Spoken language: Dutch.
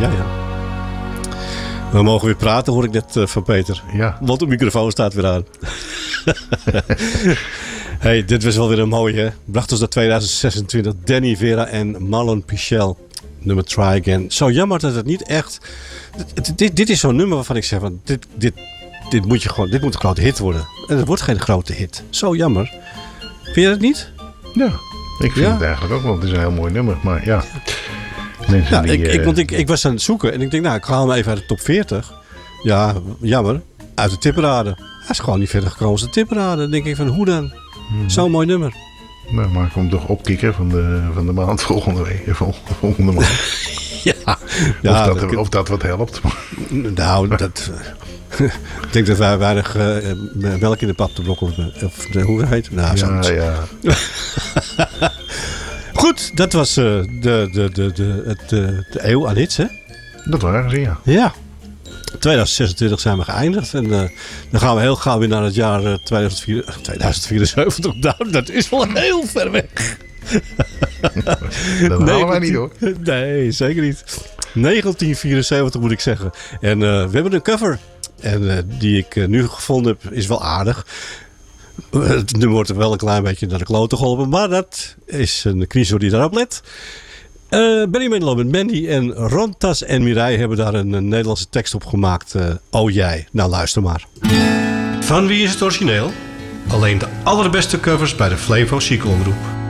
Ja. We mogen weer praten, hoor ik net van Peter. Ja. Want de microfoon staat weer aan. Hey, dit was wel weer een mooie, hè? Bracht ons naar 2026. Danny Vera en Marlon Pichel. Nummer Try Again. Zo jammer dat het niet echt... Dit is zo'n nummer waarvan ik zeg... Van, dit moet een grote hit worden. En het wordt geen grote hit. Zo jammer. Vind je dat niet? Ja, ik vind het eigenlijk ook wel. Het is een heel mooi nummer. Maar ja... Mensen ik was aan het zoeken. En ik denk, ik haal hem even uit de top 40. Ja, jammer. Uit de tipparade. Hij is gewoon niet verder gekomen als de tipparade. Dan denk ik van, hoe dan? Zo'n mooi nummer. Nou, maak hem toch opkikken van de maand volgende week. Volgende maand. Of dat wat helpt. Nou, dat... ik denk dat wij weinig melk in de pap te blokken. Of hoe het heet. Nou, ja. Goed, dat was de eeuw aan hits, hè? Dat waren ze, ja. Ja. 2026 zijn we geëindigd. En dan gaan we heel gauw weer naar het jaar 2074. Nou, dat is wel heel ver weg. Dat halen wij niet, hoor. Nee, zeker niet. 1974 moet ik zeggen. En we hebben een cover. En die ik nu gevonden heb, is wel aardig. Het nummer wordt er wel een klein beetje naar de klote geholpen. Maar dat is een kniezo die daarop let. Benny Manilow met Mandy en Rontas en Mireille hebben daar een Nederlandse tekst op gemaakt. Oh jij. Nou, luister maar. Van wie is het origineel? Alleen de allerbeste covers bij de Flevo Zieke Omroep.